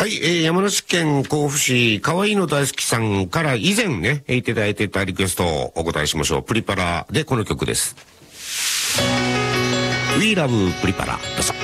はい、山梨県甲府市かわいいの大好きさんから以前ね、いただいてたリクエストをお答えしましょう。プリパラでこの曲です。We Love プリパラ。どうぞ。